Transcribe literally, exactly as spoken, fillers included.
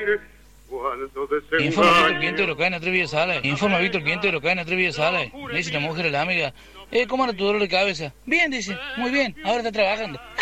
Informa Víctor Quinto de lo que hay en Atrevidas Sala. Informa Víctor Quinto de lo que hay en Atrevidas Sala. Le dice la mujer a la amiga, eh, ¿cómo anda tu dolor de cabeza? Bien, dice, muy bien, ahora está trabajando.